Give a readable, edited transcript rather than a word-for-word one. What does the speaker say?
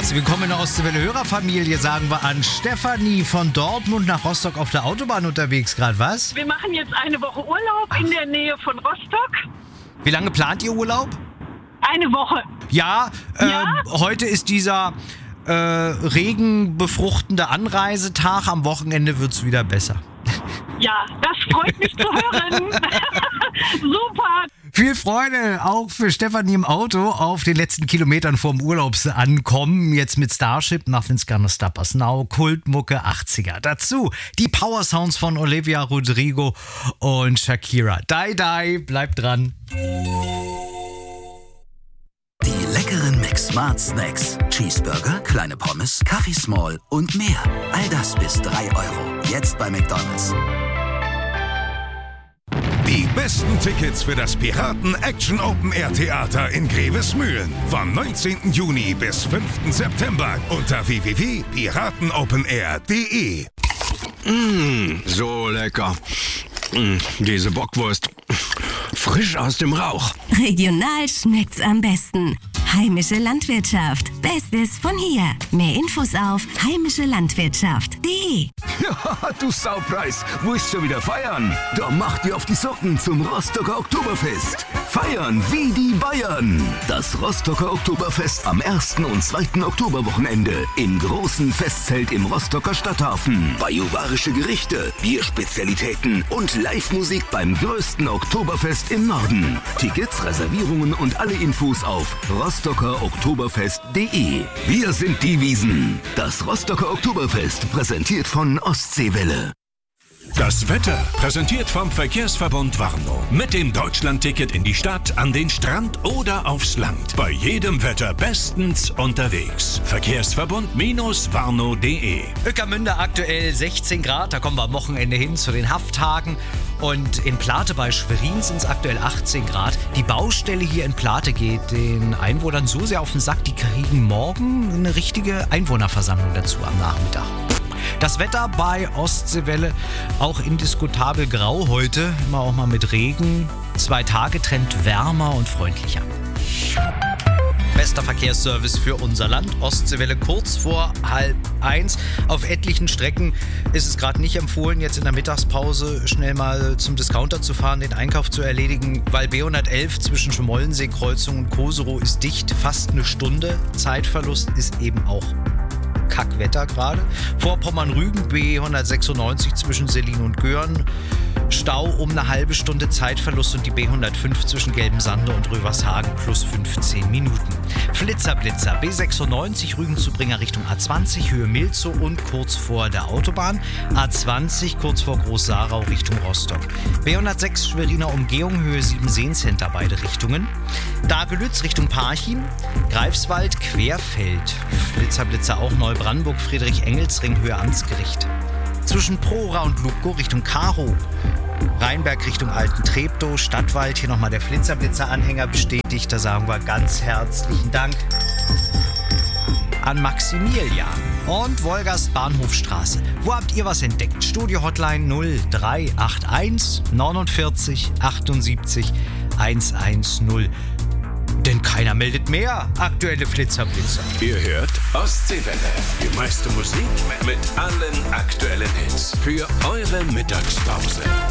Herzlich willkommen in der Ostseewelle Hörerfamilie, sagen wir an Stefanie von Dortmund nach Rostock auf der Autobahn unterwegs gerade, was? Wir machen jetzt eine Woche Urlaub in der Nähe von Rostock. Wie lange plant ihr Urlaub? Eine Woche. Ja, Ja? Heute ist dieser regenbefruchtende Anreisetag. Am Wochenende wird's wieder besser. Ja, das freut mich zu hören. Super. Viel Freude auch für Stefanie im Auto auf den letzten Kilometern vorm Urlaubsankommen. Jetzt mit Starship, Nothing's Gonna Stop Us Now, Kultmucke 80er. Dazu die Power Sounds von Olivia Rodrigo und Shakira. Die, die, bleibt dran. Die leckeren McSmart Snacks. Cheeseburger, kleine Pommes, Kaffee Small und mehr. All das bis 3 €. Jetzt bei McDonald's. Die besten Tickets für das Piraten Action Open Air Theater in Grevesmühlen vom 19. Juni bis 5. September unter www.piratenopenair.de. So lecker. Diese Bockwurst. Frisch aus dem Rauch. Regional schmeckt's am besten. Heimische Landwirtschaft. Bestes von hier. Mehr Infos auf heimischelandwirtschaft.de. Ja, du Saupreis, wo ist schon wieder feiern? Da macht ihr auf die Socken zum Rostocker Oktoberfest. Feiern wie die Bayern. Das Rostocker Oktoberfest am 1. und 2. Oktoberwochenende im großen Festzelt im Rostocker Stadthafen. Bajuwarische Gerichte, Bierspezialitäten und Live-Musik beim größten Oktoberfest im Norden. Tickets, Reservierungen und alle Infos auf rostockeroktoberfest.de. Wir sind die Wiesen. Das Rostocker Oktoberfest präsentiert von Ostseewelle. Das Wetter präsentiert vom Verkehrsverbund Warnow. Mit dem Deutschlandticket in die Stadt, an den Strand oder aufs Land. Bei jedem Wetter bestens unterwegs. Verkehrsverbund-warnow.de. Ueckermünde aktuell 16 Grad, da kommen wir am Wochenende hin zu den Hafttagen. Und in Plate bei Schwerin sind es aktuell 18 Grad. Die Baustelle hier in Plate geht den Einwohnern so sehr auf den Sack, die kriegen morgen eine richtige Einwohnerversammlung dazu am Nachmittag. Das Wetter bei Ostseewelle auch indiskutabel grau heute, immer auch mal mit Regen. 2 Tage Trend wärmer und freundlicher. Bester Verkehrsservice für unser Land. Ostseewelle kurz vor 12:30. Auf etlichen Strecken ist es gerade nicht empfohlen, jetzt in der Mittagspause schnell mal zum Discounter zu fahren, den Einkauf zu erledigen, weil B111 zwischen Schmollensee-Kreuzung und Koserow ist dicht, fast eine Stunde. Zeitverlust ist eben auch Kackwetter gerade. Vorpommern-Rügen B196 zwischen Sellin und Göhren. Stau um eine halbe Stunde, Zeitverlust, und die B105 zwischen Gelbensande und Rövershagen plus 15 Minuten. Flitzer-Blitzer B96 Rügen zu Bringer Richtung A20, Höhe Milzow und kurz vor der Autobahn. A20 kurz vor Groß-Sarau Richtung Rostock. B106 Schweriner Umgehung, Höhe 7 Seencenter beide Richtungen. Dagelütz Richtung Parchim. Greifswald Querfeld. Flitzer-Blitzer auch Neubrandenburg Friedrich-Engels-Ring, Höhe Amtsgericht. Zwischen Prora und Lubko Richtung Karow. Rheinberg Richtung Alten Treptow, Stadtwald, hier nochmal der Flitzer-Blitzer-Anhänger bestätigt. Da sagen wir ganz herzlichen Dank an Maximilian. Und Wolgast Bahnhofstraße. Wo habt ihr was entdeckt? Studio-Hotline 0381 49 78 110. Denn keiner meldet mehr. Aktuelle Flitzer-Blitzer. Ihr hört Ostseewelle. Die meiste Musik mit allen aktuellen Hits für eure Mittagspause.